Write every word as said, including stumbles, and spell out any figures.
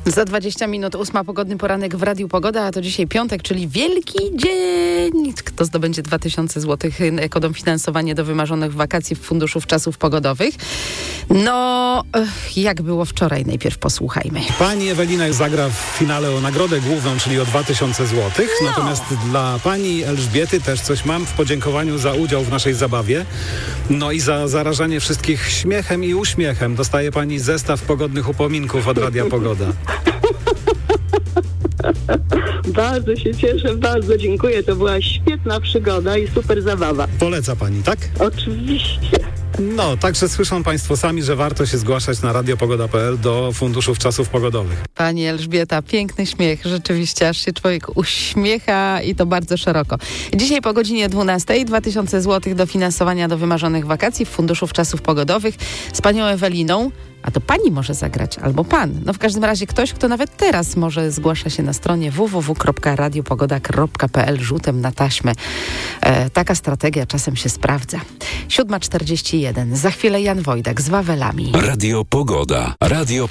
Za dwadzieścia minut ósma, pogodny poranek w Radiu Pogoda, a to dzisiaj piątek, czyli wielki dzień. Kto zdobędzie dwa tysiące złotych jako dofinansowanie do wymarzonych wakacji w Funduszu Czasów Pogodowych? No, jak było wczoraj, najpierw posłuchajmy. Pani Ewelina zagra w finale o nagrodę główną, czyli o dwa tysiące złotych. No. Natomiast dla pani Elżbiety też coś mam w podziękowaniu za udział w naszej zabawie. No i za zarażanie wszystkich śmiechem i uśmiechem. Dostaje pani zestaw pogodnych upominków od Radia Pogoda. Bardzo się cieszę, bardzo dziękuję. To była świetna przygoda i super zabawa. Poleca pani, tak? Oczywiście. No, także słyszą państwo sami, że warto się zgłaszać na radiopogoda kropka p l do Funduszów Czasów Pogodowych. Pani Elżbieta, piękny śmiech. Rzeczywiście, aż się człowiek uśmiecha i to bardzo szeroko. Dzisiaj po godzinie dwunastej dwa tysiące złotych dofinansowania do wymarzonych wakacji w Funduszu Czasów Pogodowych z panią Eweliną. A to pani może zagrać, albo pan. No w każdym razie ktoś, kto nawet teraz może zgłasza się na stronie w w w kropka radiopogoda kropka p l rzutem na taśmę. E, taka strategia czasem się sprawdza. siódma czterdzieści jeden. Za chwilę Jan Wojdak z Wawelami. Radio Pogoda. Radio